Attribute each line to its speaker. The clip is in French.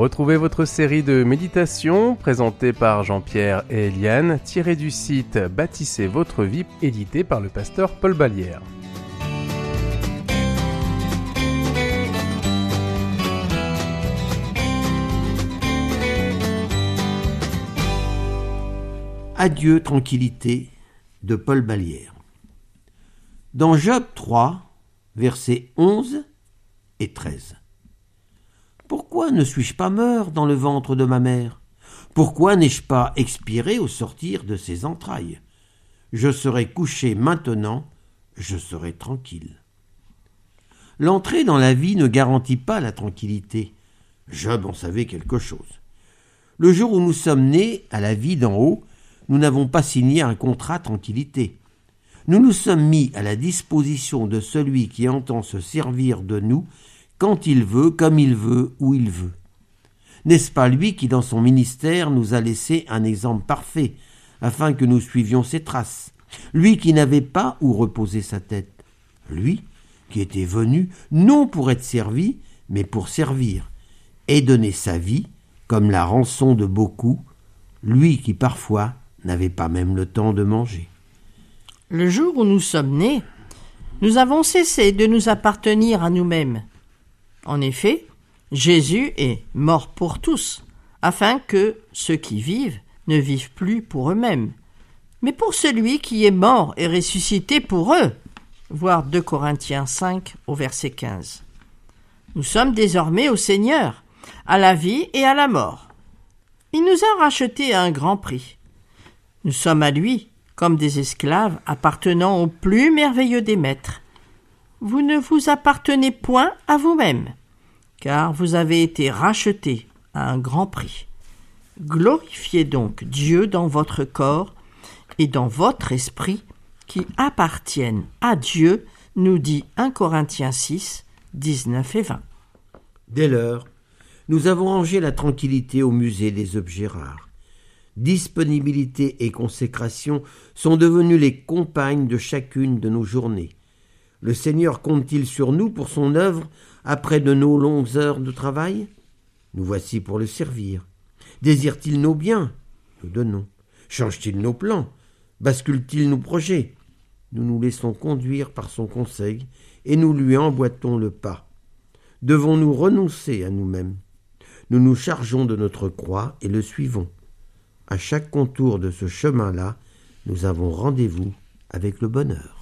Speaker 1: Retrouvez votre série de méditations présentée par Jean-Pierre et Eliane, tirée du site Bâtissez votre vie, édité par le pasteur Paul Ballière.
Speaker 2: Adieu tranquillité de Paul Ballière. Dans Job 3, versets 11 et 13. Pourquoi ne suis-je pas mort dans le ventre de ma mère? Pourquoi n'ai-je pas expiré au sortir de ses entrailles? Je serai couché maintenant, je serai tranquille. L'entrée dans la vie ne garantit pas la tranquillité. Job en savait quelque chose. Le jour où nous sommes nés à la vie d'en haut, nous n'avons pas signé un contrat tranquillité. Nous nous sommes mis à la disposition de celui qui entend se servir de nous quand il veut, comme il veut, où il veut. N'est-ce pas lui qui, dans son ministère, nous a laissé un exemple parfait, afin que nous suivions ses traces? Lui qui n'avait pas où reposer sa tête. Lui qui était venu, non pour être servi, mais pour servir, et donner sa vie, comme la rançon de beaucoup, lui qui parfois n'avait pas même le temps de manger.
Speaker 3: Le jour où nous sommes nés, nous avons cessé de nous appartenir à nous-mêmes. En effet, Jésus est mort pour tous, afin que ceux qui vivent ne vivent plus pour eux-mêmes, mais pour celui qui est mort et ressuscité pour eux. Voir 2 Corinthiens 5 au verset 15. Nous sommes désormais au Seigneur, à la vie et à la mort. Il nous a rachetés à un grand prix. Nous sommes à lui comme des esclaves appartenant au plus merveilleux des maîtres. Vous ne vous appartenez point à vous-même, car vous avez été rachetés à un grand prix. Glorifiez donc Dieu dans votre corps et dans votre esprit qui appartiennent à Dieu, nous dit 1 Corinthiens 6, 19 et 20.
Speaker 2: Dès lors, nous avons rangé la tranquillité au musée des objets rares. Disponibilité et consécration sont devenues les compagnes de chacune de nos journées. Le Seigneur compte-t-il sur nous pour son œuvre après de nos longues heures de travail? Nous voici pour le servir. Désire-t-il nos biens? Nous donnons. Change-t-il nos plans? Bascule-t-il nos projets? Nous nous laissons conduire par son conseil et nous lui emboîtons le pas. Devons-nous renoncer à nous-mêmes? Nous nous chargeons de notre croix et le suivons. À chaque contour de ce chemin-là, nous avons rendez-vous avec le bonheur.